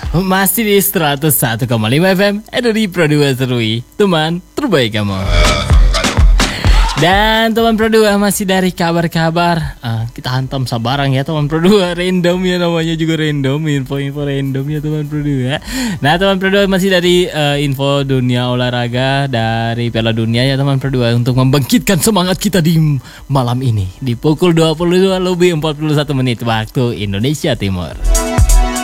Masih di 101,5 FM Edori Pro 2 Serui, teman terbaik kamu. Dan teman Pro 2 masih dari kabar-kabar. Kita hantam sabarang ya teman Pro 2. Random ya, namanya juga random. Info-info random ya teman Pro 2. Nah teman Pro 2 masih dari info dunia olahraga dari Piala Dunia ya teman Pro 2, untuk membangkitkan semangat kita di malam ini di pukul 22:41 waktu Indonesia Timur.